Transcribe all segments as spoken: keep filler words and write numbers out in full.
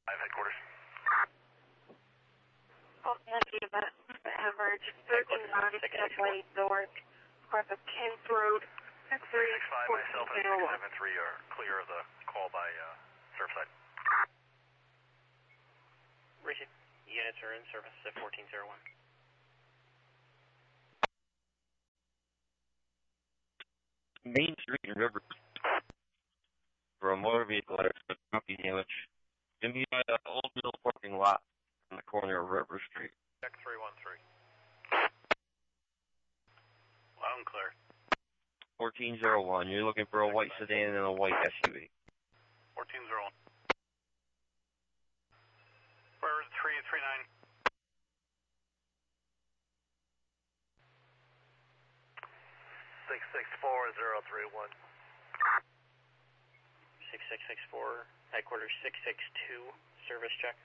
Five headquarters. Oh, negative, but average thirteen body way north, north of Kent Road, three six five, myself and six seven three are clear of the call by uh, Surfside. Receive. Units are in service at fourteen oh one. Main Street and River for a motor vehicle accident, property damage. Give me uh, Old Mill parking lot on the corner of River Street. Check three one three. Loud and clear. fourteen oh one. You're looking for a white sedan and a white S U V. fourteen oh one. Where is three three nine? six six four zero three one. six six six four, headquarters six six two, service check.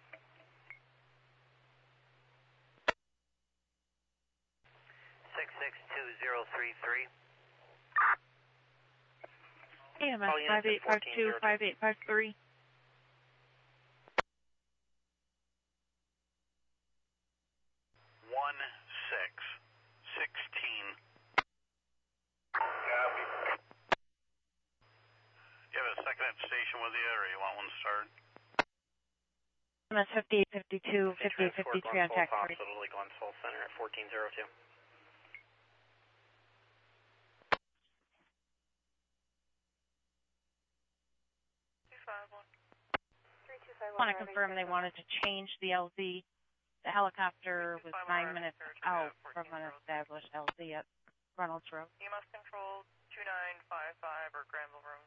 six six two zero three three. A M S five eight five two, five eight five three. one six sixteen. Copy. You have a second at station with you, or you want one started? A M S fifty-eight fifty-two, fifty-eight fifty-three on tax three. Hospital to Glens Falls Center at fourteen oh two. I want to confirm they wanted to change the L Z. The helicopter was nine minutes out from an established L Z at Reynolds Road. E M S control two nine five five or Granville Room.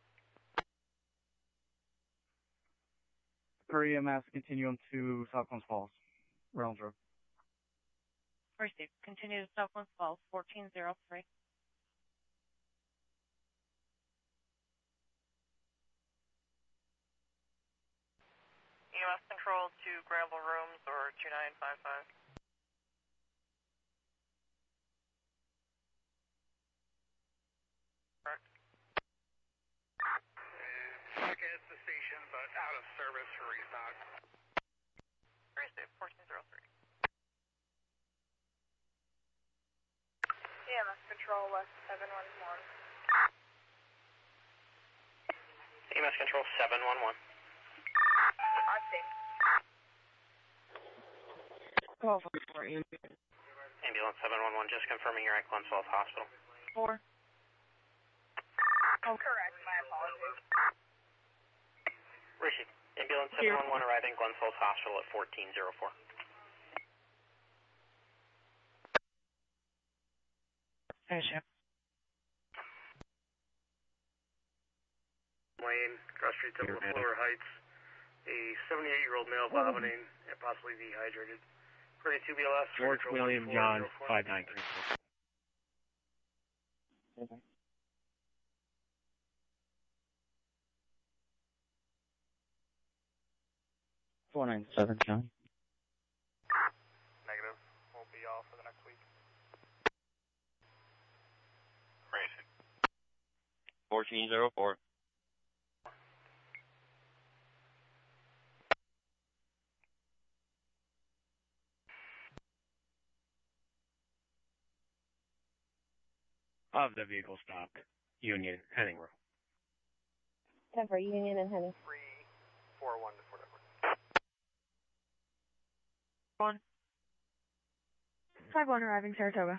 Per E M S, continuum to South Glens Falls, Reynolds Road. Received. Continue to South Glens Falls, fourteen oh three. E M S control to Granville Rooms or two nine five five. Correct. Back at the station, but out of service for restock. Receive, fourteen oh three. E M S control west seven one one. E M S control seven one one. I see. Call for four ambulance. Ambulance seven one one, just confirming you're at Glens Falls Hospital. Four. Oh, correct. My apologies. Receive. Ambulance seven one one arriving Glens Falls Hospital at fourteen oh four. Finish up. Lane, cross street to Lower Heights. A seventy-eight-year-old male vomiting and possibly dehydrated. thirty-two B L S. George William John, five nine three four. four nine seven, John. Negative. We'll be off for the next week. Racing. fourteen oh four. Of the vehicle stock, Union, Henning Road. ten for Union and Henning. three four one to Fort Edward. One. Five one arriving Saratoga.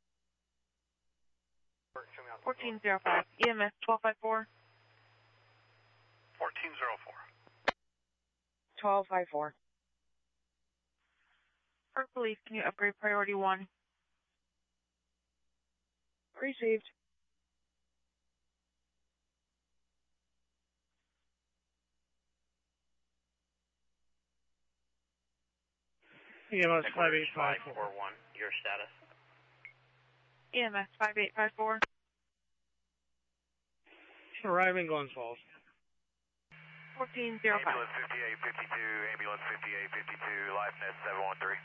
fourteen oh five. E M S twelve five four. fourteen oh four. twelve five four. For police, can you upgrade priority one? Received. E M S five eight five four. one, your status. E M S five eight five four. Arriving Glens Falls. fourteen oh five. Ambulance fifty-eight fifty-two, ambulance fifty-eight fifty-two, LifeNet seven one three.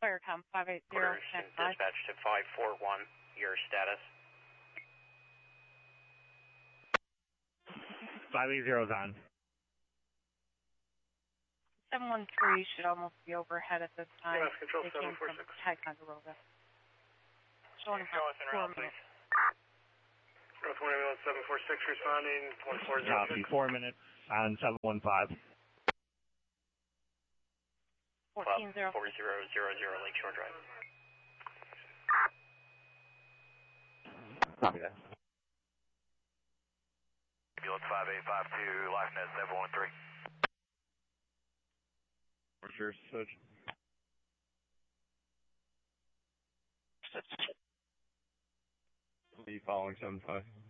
Firecom five eight zero Quarters ten five. dispatch to five four one. Your status. five eight zero's on. seven one three should almost be overhead at this time. U S Control They seven came four from six. Ticonderoga. Showing Show about us en four route, please. minutes. North one one seven four six responding one four zero Copy. six. Four minutes on seven one five. Fourteen zero. four zero zero zero Lakeshore Drive. Copy that. Ambulance five eight five two, LifeNet seven one three. For sure, switch. Be following seven five.